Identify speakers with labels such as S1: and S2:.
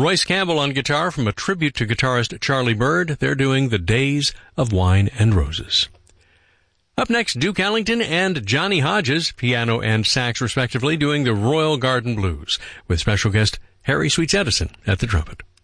S1: Royce Campbell on guitar from a tribute to guitarist Charlie Bird. They're doing The Days of Wine and Roses. Up next, Duke Ellington and Johnny Hodges, piano and sax respectively, doing the Royal Garden Blues, with special guest Harry Sweets Edison at the trumpet.